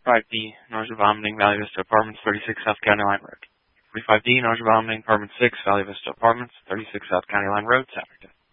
5D, nausea vomiting, Valley Vista Apartments, 36 South County Line Road. 45D, nausea vomiting, Apartment 6, Valley Vista Apartments, 36 South County Line Road, Saturday.